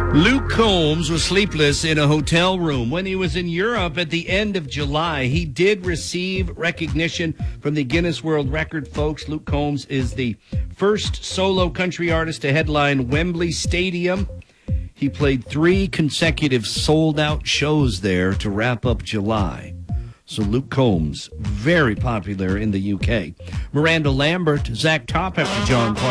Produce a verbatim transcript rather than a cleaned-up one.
Luke Combs was sleepless in a hotel room when he was in Europe at the end of July. He did receive recognition from the Guinness World Record, folks. Luke Combs is the first solo country artist to headline Wembley Stadium. He played three consecutive sold-out shows there to wrap up July. So Luke Combs, very popular in the U K. Miranda Lambert, Zach Top after John Clark.